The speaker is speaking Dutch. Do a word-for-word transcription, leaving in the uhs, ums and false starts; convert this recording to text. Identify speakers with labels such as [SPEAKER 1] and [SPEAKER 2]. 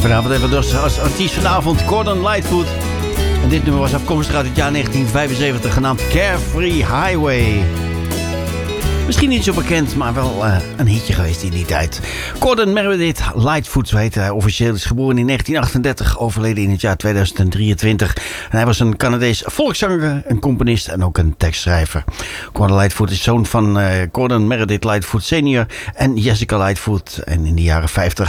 [SPEAKER 1] vanavond even dus als artiest vanavond Gordon Lightfoot. En dit nummer was afkomstig uit het jaar negentien vijfenzeventig, genaamd Carefree Highway. Misschien niet zo bekend, maar wel uh, een hitje geweest in die tijd. Gordon Meredith Lightfoot, zo heet hij officieel, is geboren in negentien achtendertig, overleden in het jaar tweeduizend drieëntwintig. En hij was een Canadees volkszanger, een componist en ook een tekstschrijver. Gordon Lightfoot is zoon van uh, Gordon Meredith Lightfoot senior en Jessica Lightfoot. En in de jaren vijftig